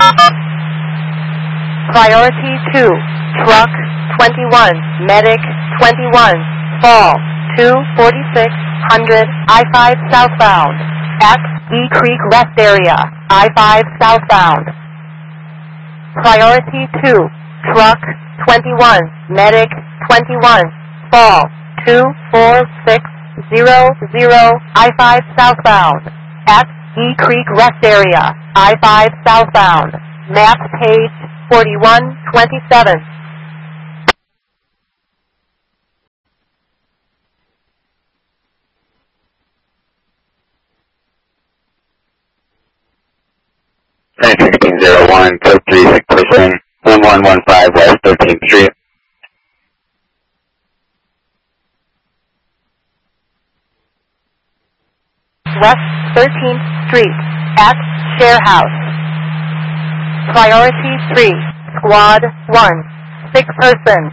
Priority 2, truck 21, medic 21, fall 24600 I-5 southbound, at E Creek rest area, I-5 southbound. Priority 2, truck 21, medic 21, fall 24600 I-5 southbound, at E Creek rest area, I-5 southbound, map page 4127. Train 1601, code 36 pushing 1115 West 13th Street. West 13th Street, at Share House. Priority 3, Squad 1, 6 persons,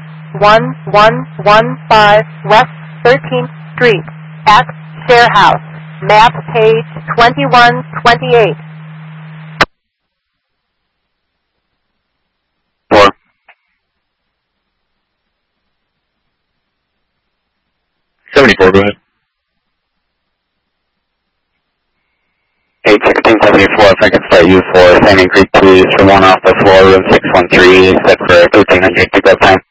1115 West 13th Street, at Share House, map page 2128. 4. 74, go ahead. 81674, Frankenstein U4, Salmon Creek Police from 1 off the floor, room 613, set for 1300 pickup time.